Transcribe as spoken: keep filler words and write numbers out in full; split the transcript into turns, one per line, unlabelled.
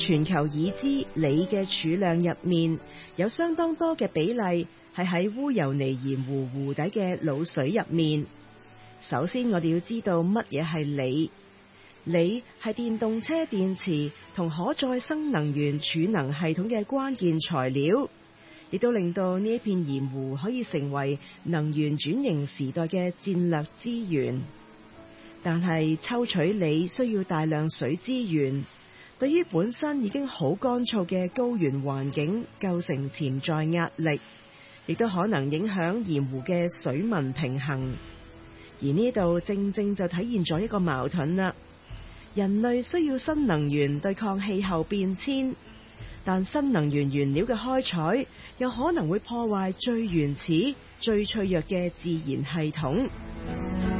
全球已知鋰嘅儲量入面有相當多嘅比例係喺烏尤尼鹽湖湖底嘅滷水入面。首先我哋要知道乜嘢係鋰。鋰係電動車電池同可再生能源儲能系統嘅關鍵材料，亦都令到呢一片鹽湖可以成為能源轉型時代嘅戰略資源。但係抽取鋰需要大量水資源，對於本身已經好乾燥嘅高原環境構成潛在壓力，亦都可能影響鹽湖嘅水文平衡。而呢度正正就體現咗一個矛盾啦。人類需要新能源對抗氣候變遷，但新能源原料嘅開採又可能會破壞最原始、最脆弱嘅自然系統。